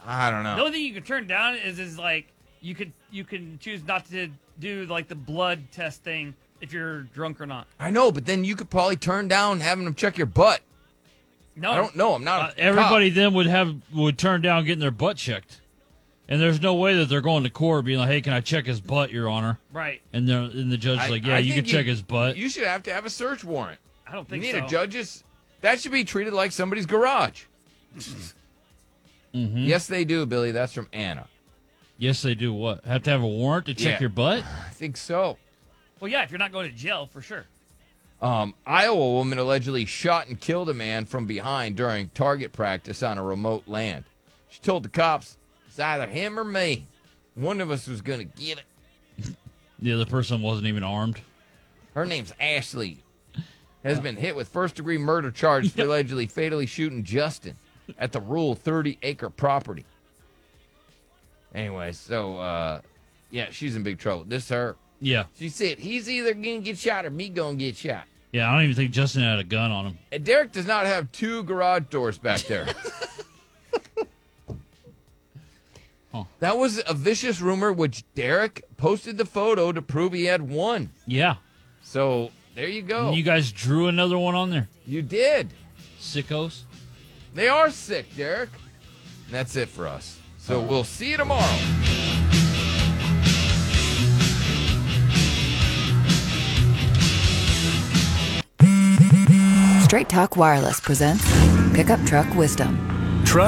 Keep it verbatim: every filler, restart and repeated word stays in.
I don't know. The only thing you can turn down is is like you could you can choose not to do like the blood test thing if you're drunk or not. I know, but then you could probably turn down having them check your butt. No, I don't know. I'm not. Uh, a everybody cop. then would have would turn down getting their butt checked, and there's no way that they're going to court being like, "Hey, can I check his butt, Your Honor?" Right. And the and the judge's I- like, "Yeah, I you can think you- check his butt." You should have to have a search warrant. I don't You think need so. a judge's. That should be treated like somebody's garage. Mm-hmm. Yes, they do, Billy. That's from Anna. Yes, they do. What? Have to have a warrant to check Yeah. your butt? I think so. Well, yeah, if you're not going to jail, for sure. Um, Iowa woman allegedly shot and killed a man from behind during target practice on a remote land. She told the cops, it's either him or me. One of us was going to get it. The other person wasn't even armed. Her name's Ashley. Has been hit with first-degree murder charge for allegedly fatally shooting Justin at the Rule thirty acre property. Anyway, so, uh, yeah, she's in big trouble. This her. Yeah. She said, he's either going to get shot or me going to get shot. Yeah, I don't even think Justin had a gun on him. And Derek does not have two garage doors back there. Huh. That was a vicious rumor, which Derek posted the photo to prove he had one. Yeah. So there you go. And you guys drew another one on there. You did. Sickos. They are sick, Derek. And that's it for us. So we'll see you tomorrow. Straight Talk Wireless presents Pickup Truck Wisdom.